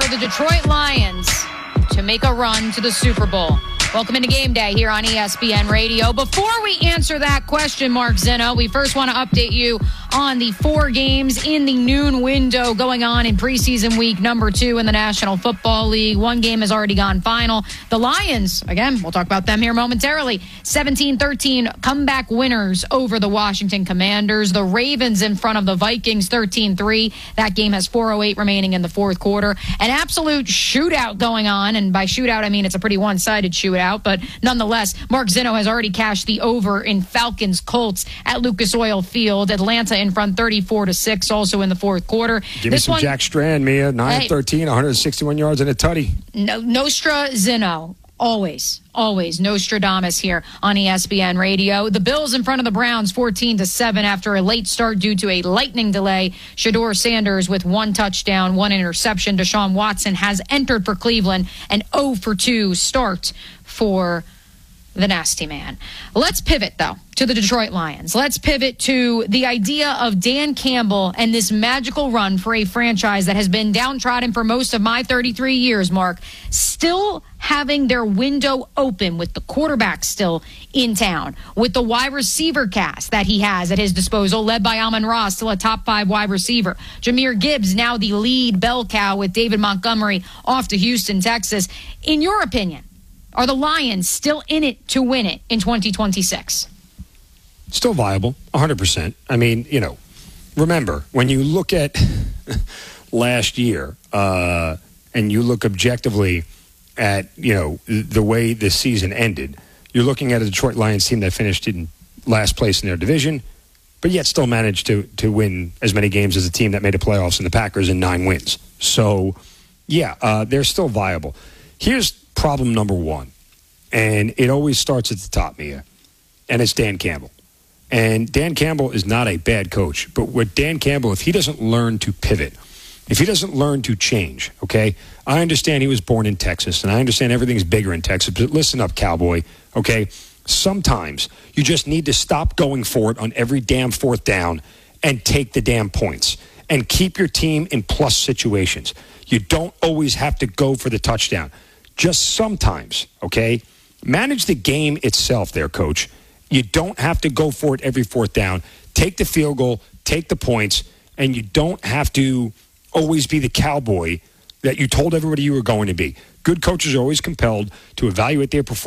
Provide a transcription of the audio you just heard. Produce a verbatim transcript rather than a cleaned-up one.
the Detroit Lions to make a run to the Super Bowl. Welcome into Game Day here on E S P N Radio. Before we answer that question, Mark Zinno, we first want to update you on the four games in the noon window going on in preseason week number two in the National Football League. One game has already gone final. The Lions, again, we'll talk about them here momentarily, seventeen thirteen comeback winners over the Washington Commanders. The Ravens in front of the Vikings thirteen three. That game has four oh eight remaining in the fourth quarter. An absolute shootout going on, and by shootout I mean it's a pretty one-sided shootout. Out, but nonetheless, Mark Zinno has already cashed the over in Falcons Colts at Lucas Oil Field. Atlanta in front thirty-four to six, also in the fourth quarter. Give this me some one, Jack Strand, Mia. nine hey, thirteen, one hundred sixty-one yards and a tutty. No, Nostra Zinno. Always, always Nostradamus here on E S P N Radio. The Bills in front of the Browns fourteen to seven after a late start due to a lightning delay. Shedeur Sanders with one touchdown, one interception. Deshaun Watson has entered for Cleveland, an oh for two start for the Nasty Man. Let's pivot, though, to the Detroit Lions. Let's pivot to the idea of Dan Campbell and this magical run for a franchise that has been downtrodden for most of my thirty-three years, Mark, still having their window open with the quarterback still in town, with the wide receiver cast that he has at his disposal, led by Amon-Ra, still a top five wide receiver. Jahmyr Gibbs, now the lead bell cow with David Montgomery off to Houston, Texas. In your opinion, are the Lions still in it to win it in twenty twenty-six? Still viable, one hundred percent. I mean, you know, remember, when you look at last year uh, and you look objectively at, you know, the way this season ended, you're looking at a Detroit Lions team that finished in last place in their division, but yet still managed to, to win as many games as a team that made the playoffs in the Packers in nine wins. So, yeah, uh, they're still viable. Here's problem number one, and it always starts at the top, Mia, and it's Dan Campbell. And Dan Campbell is not a bad coach, but with Dan Campbell, if he doesn't learn to pivot, if he doesn't learn to change, okay, I understand he was born in Texas, and I understand everything's bigger in Texas, but listen up, cowboy, okay? Sometimes you just need to stop going for it on every damn fourth down and take the damn points and keep your team in plus situations. You don't always have to go for the touchdown. Just sometimes, okay? Manage the game itself there, coach. You don't have to go for it every fourth down. Take the field goal, take the points, and you don't have to always be the cowboy that you told everybody you were going to be. Good coaches are always compelled to evaluate their performance